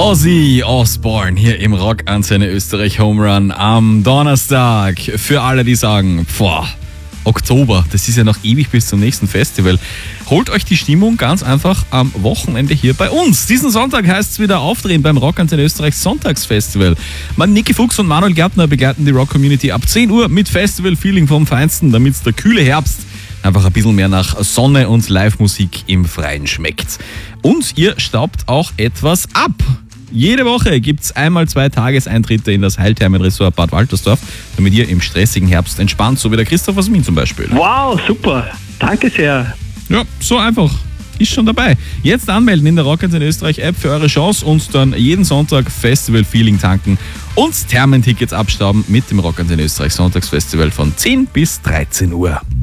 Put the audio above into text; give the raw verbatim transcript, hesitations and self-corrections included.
Ozzy Osbourne hier im Rockantenne Österreich Home Run am Donnerstag. Für alle, die sagen, boah, Oktober, das ist ja noch ewig bis zum nächsten Festival. Holt euch die Stimmung ganz einfach am Wochenende hier bei uns. Diesen Sonntag heißt es wieder aufdrehen beim Rockantenne Österreich Sonntagsfestival. Man, Niki Fuchs und Manuel Gärtner begleiten die Rock-Community ab zehn Uhr mit Festival-Feeling vom Feinsten, damit der kühle Herbst einfach ein bisschen mehr nach Sonne und Live-Musik im Freien schmeckt. Und ihr staubt auch etwas ab. Jede Woche gibt es einmal zwei Tageseintritte in das Heilthermenresort Bad Waltersdorf, damit ihr im stressigen Herbst entspannt, so wie der Christoph aus Wien zum Beispiel. Wow, super. Danke sehr. Ja, so einfach. Ist schon dabei. Jetzt anmelden in der Rockantenne Österreich App für eure Chance und dann jeden Sonntag Festival-Feeling tanken und Thermentickets abstauben mit dem Rockantenne Österreich Sonntagsfestival von zehn bis dreizehn Uhr.